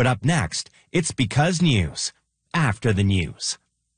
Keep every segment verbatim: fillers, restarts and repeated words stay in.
But up next, it's Because News. After the news.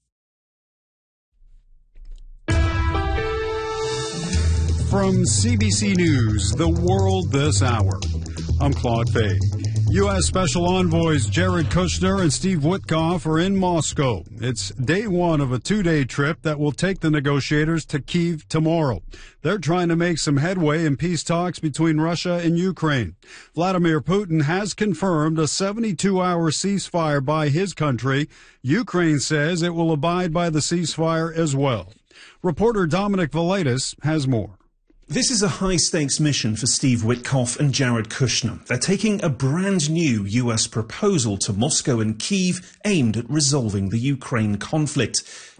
From C B C News, The World This Hour, I'm Claude Fay. U S. Special Envoys Jared Kushner and Steve Witkoff are in Moscow. It's day one of a two-day trip that will take the negotiators to Kyiv tomorrow. They're trying to make some headway in peace talks between Russia and Ukraine. Vladimir Putin has confirmed a seventy-two hour ceasefire by his country. Ukraine says it will abide by the ceasefire as well. Reporter Dominic Velitis has more. This is a high-stakes mission for Steve Witkoff and Jared Kushner. They're taking a brand-new U S proposal to Moscow and Kyiv aimed at resolving the Ukraine conflict.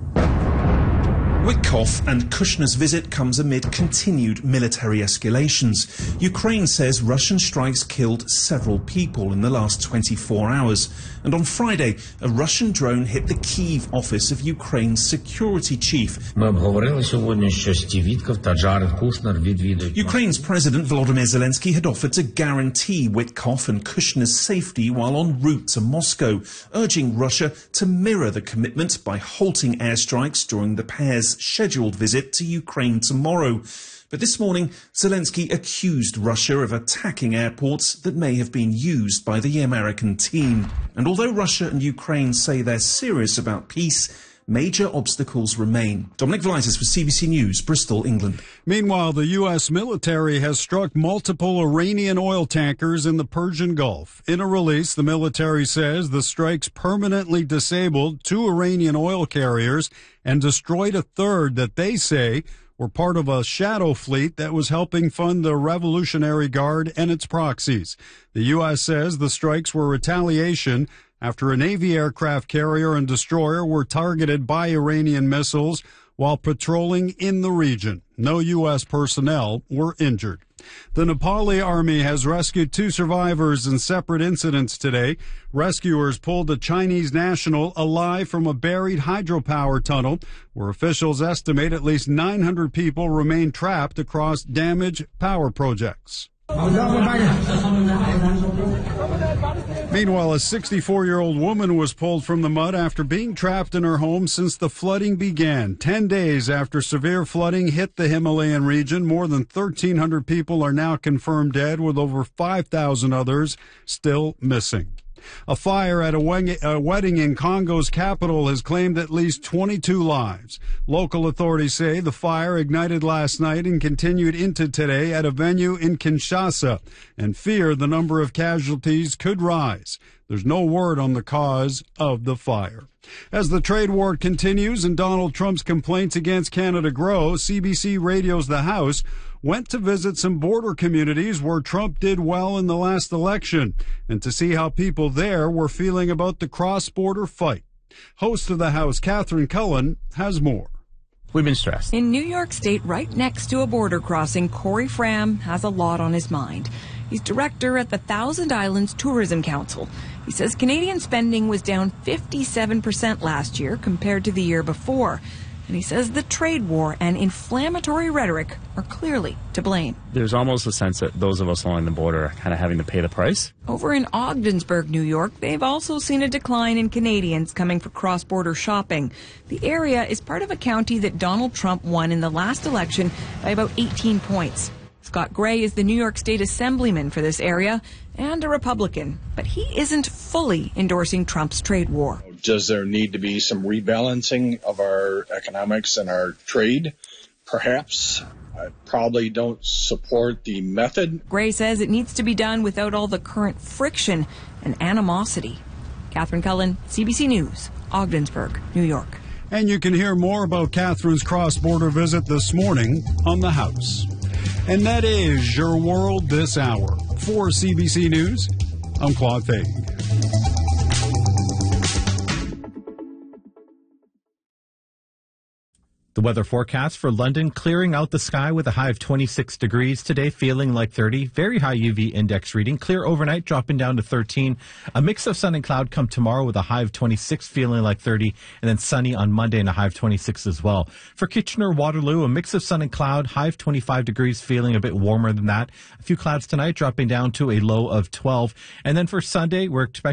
Witkoff and Kushner's visit comes amid continued military escalations. Ukraine says Russian strikes killed several people in the last twenty-four hours. And on Friday, a Russian drone hit the Kyiv office of Ukraine's security chief. Ukraine's President Volodymyr Zelensky had offered to guarantee Witkoff and Kushner's safety while en route to Moscow, urging Russia to mirror the commitment by halting airstrikes during the pair's scheduled visit to Ukraine tomorrow. But this morning, Zelensky accused Russia of attacking airports that may have been used by the American team. And although Russia and Ukraine say they're serious about peace, major obstacles remain. Dominic Velitis for C B C News, Bristol, England. Meanwhile, the U S military has struck multiple Iranian oil tankers in the Persian Gulf. In a release, the military says the strikes permanently disabled two Iranian oil carriers and destroyed a third that they say were part of a shadow fleet that was helping fund the Revolutionary Guard and its proxies. The U S says the strikes were retaliation after a Navy aircraft carrier and destroyer were targeted by Iranian missiles while patrolling in the region. No U S personnel were injured. The Nepali army has rescued two survivors in separate incidents today. Rescuers pulled a Chinese national alive from a buried hydropower tunnel, where officials estimate at least nine hundred people remain trapped across damaged power projects. Meanwhile, a sixty-four-year-old woman was pulled from the mud after being trapped in her home since the flooding began. Ten days after severe flooding hit the Himalayan region, more than thirteen hundred people are now confirmed dead, with over five thousand others still missing. A fire at a wedding in Congo's capital has claimed at least twenty-two lives. Local authorities say the fire ignited last night and continued into today at a venue in Kinshasa, and fear the number of casualties could rise. There's no word on the cause of the fire. As the trade war continues and Donald Trump's complaints against Canada grow, C B C Radio's The House went to visit some border communities where Trump did well in the last election and to see how people there were feeling about the cross-border fight. Host of The House, Catherine Cullen, has more. We've been stressed. In New York State, right next to a border crossing, Corey Fram has a lot on his mind. He's director at the Thousand Islands Tourism Council. He says Canadian spending was down fifty-seven percent last year compared to the year before. And he says the trade war and inflammatory rhetoric are clearly to blame. There's almost a sense that those of us along the border are kind of having to pay the price. Over in Ogdensburg, New York, they've also seen a decline in Canadians coming for cross-border shopping. The area is part of a county that Donald Trump won in the last election by about eighteen points. Scott Gray is the New York State Assemblyman for this area and a Republican, but he isn't fully endorsing Trump's trade war. Does there need to be some rebalancing of our economics and our trade? Perhaps. I probably don't support the method. Gray says it needs to be done without all the current friction and animosity. Catherine Cullen, C B C News, Ogdensburg, New York. And you can hear more about Catherine's cross-border visit this morning on The House. And that is your world this hour. For C B C News, I'm Claude Fay. The weather forecast for London, clearing out the sky with a high of twenty-six degrees today, feeling like thirty. Very high U V index reading. Clear overnight, dropping down to thirteen. A mix of sun and cloud come tomorrow with a high of twenty-six, feeling like thirty. And then sunny on Monday and a high of twenty-six as well. For Kitchener-Waterloo, a mix of sun and cloud, high of twenty-five degrees, feeling a bit warmer than that. A few clouds tonight, dropping down to a low of twelve. And then for Sunday, we're expecting